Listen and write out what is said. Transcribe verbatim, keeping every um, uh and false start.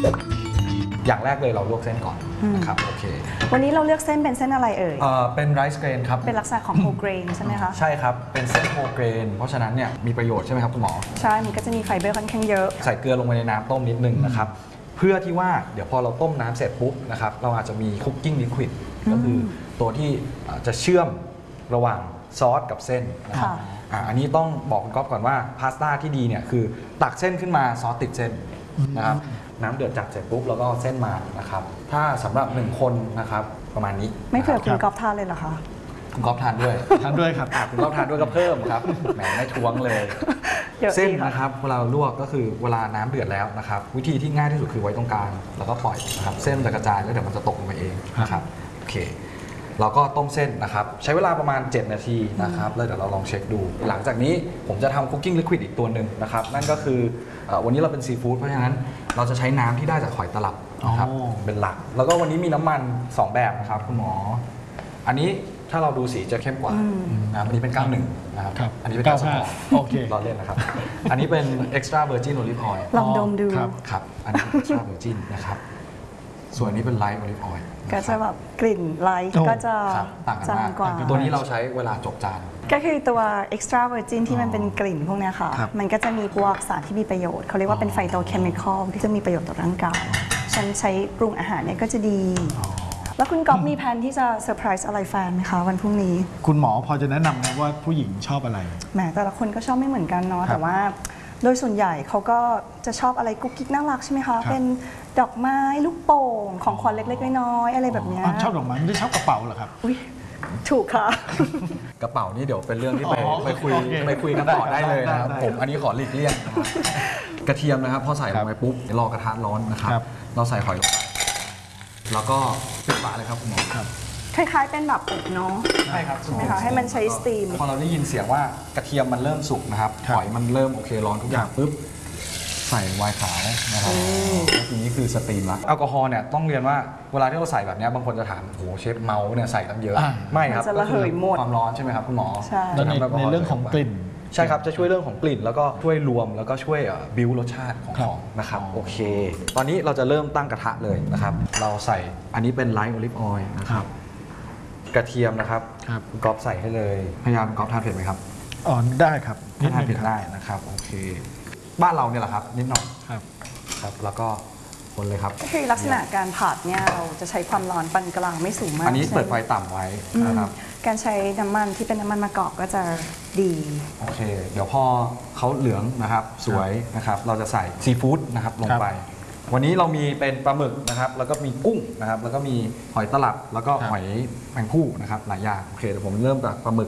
อย่างแรกเลยเราลวกเส้นก่อนนะครับโอเควันนี้เราเลือกเส้นเป็นเส้นอะไรเอ่ยเอ่อเป็นไรซ์เกรนครับเป็นลักษณะของโฮเกรนใช่ไหมคะใช่ครับเป็นเส้นโฮเกรนเพราะฉะนั้นเนี่ยมีประโยชน์ใช่ไหมครับคุณหมอใช่มันก็จะมีไฟเบอร์ค่อนข้างเยอะใส่เกลือลงไปในน้ำต้มนิดนึงนะครับเพื่อที่ว่าเดี๋ยวพอเราต้มน้ำเสร็จปุ๊บนะครับเราอาจจะมีคุกกิ้งลิควิดก็คือตัวที่จะเชื่อมระหว่างซอสกับเส้นนะครับอันนี้ต้องบอกคุณก๊อฟก่อนว่าพาสต้าที่ดีเนี่ยคือตักเส้นขึ้นมาซอสติดเส้นนะครับน้ำเดือดจัดเสร็จปุ๊บแล้วก็เส้นมานะครับถ้าสำหรับหนึ่งคนนะครับประมาณนี้ไม่เผื่อคุณก๊อฟทานเลยเหรอคะคุณก๊อฟทานด้วยทานด้วยครับคุณก๊อฟทานด้วยก็เพิ่มครับแหมไม่ทวงเลยเส้นนะครับเวลาลวกก็คือเวลาน้ำเดือดแล้วนะครับวิธีที่ง่ายที่สุดคือไว้ตรงกลางแล้วก็ปล่อยนะครับเส้นจะกระจายแล้วเดี๋ยวมันจะตกลงไปเองนะครับโอเคเราก็ต้มเส้นนะครับใช้เวลาประมาณเจ็ดนาทีนะครับแล้วเดี๋ยวเราลองเช็คดูหลังจากนี้ผมจะทำคุกกิ้งลิควิดอีกตัวหนึ่งนะครับนั่นก็คือวันนี้เราเป็นซีฟู้ดเพราะฉะนั้นเราจะใช้น้ำที่ได้จากหอยตลับนะครับเป็นหลักแล้วก็วันนี้มีน้ำมันสองแบบนะครับคุณหมออันนี้ถ้าเราดูสีจะเข้มกว่านะครับอันนี้เป็นเก้าหนึ่งนะครับอันนี้เป็นเก้าสิบสองโอเครอเล่นนะครับอันนี้เป็น extra virgin olive oil ลองดมดูครับอันนี้ extra virgin นะครับส่วนนี้เป็น light olive oil ก็จะแบบกลิ่นไลท์ก็จะจางกว่าตัวนี้เราใช้เวลาจบจานก็คือตัว extra virgin ที่มันเป็นกลิ่นพวกนี้ค่ะมันก็จะมีพวกสารที่มีประโยชน์เขาเรียกว่าเป็นไฟโตเคมีคอลที่จะมีประโยชน์ต่อร่างกายฉันใช้ปรุงอาหารเนี่ยก็จะดีแล้วคุณก๊อฟมีแผนที่จะเซอร์ไพรส์อะไรแฟนไหมคะวันพรุ่งนี้คุณหมอพอจะแนะนำไหมว่าผู้หญิงชอบอะไรแหมแต่ละคนก็ชอบไม่เหมือนกันเนาะแต่ว่าโดยส่วนใหญ่เขาก็จะชอบอะไรกุ๊กกิ๊กน่ารักใช่ไหมคะเป็นดอกไม้ลูกโป่งของขวัญเล็กๆน้อยๆอะไรแบบนี้ชอบดอกไม้ไม่ได้ชอบกระเป๋าเหรอครับอุ้ยถูกค่ะกระเป๋านี่เดี๋ยวเป็นเรื่องที่ไปไปคุยไปคุยกันต่อได้เลยนะครับผมอันนี้ขอหลีกเลี่ยงกระเทียมนะครับพอใส่ลงไปปุ๊บรอกระทะร้อนนะครับเราใส่หอยลงไปแล้วก็ปิดฝาเลยครับคุณหมอครับคล้ายๆเป็นแบบอบเนาะใช่ครับใช่ไหมคะให้มันใช้สตีมพอเราได้ยินเสียงว่ากระเทียมมันเริ่มสุกนะครับหอยมันเริ่มโอเคร้อนทุกอย่างปุ๊บใส่ไวน์ขาวนะครับแล้วทีนี้คือสตรีมละแอลกอฮอล์เนี่ยต้องเรียนว่าเวลาที่เราใส่แบบนี้บางคนจะถามโอ้โหเชฟเมาเนี่ยใส่ตั้งเยอะไม่ครับจะระเหยหมดความร้อนใช่ไหมครับคุณหมอใช่ในในเรื่องของกลิ่นใช่ครับจะช่วยเรื่องของกลิ่นแล้วก็ช่วยรวมแล้วก็ช่วยบิวรสชาติของของนะครับโอเคตอนนี้เราจะเริ่มตั้งกระทะเลยนะครับเราใส่อันนี้เป็นไลท์โอลิฟออยล์นะครับกระเทียมนะครับคุณก๊อฟใส่ให้เลยพยายามก๊อฟทานเผ็ดไหมครับอ๋อได้ครับทานเผ็ดได้นะครับโอเคบ้านเราเนี่ยแหละครับนิดหน่อยครับครับแล้วก็คนเลยครับก็คือลักษณะการผัดเนี่ยเราจะใช้ความร้อนปานกลางไม่สูงมากอันนี้เปิดไฟต่ำไว้นะครับการใช้น้ำมันที่เป็นน้ำมันมะกอกก็จะดีโอเคเดี๋ยวพอเขาเหลืองนะครับสวยนะครับเราจะใส่ซีฟู้ดนะครับลงไปวันนี้เรามีเป็นปลาหมึกนะครับแล้วก็มีกุ้งนะครับแล้วก็มีหอยตลับแล้วก็หอยแมงผู้นะครับหลายอย่างโอเคเดี๋ยวผมเริ่มจากปลาหมึก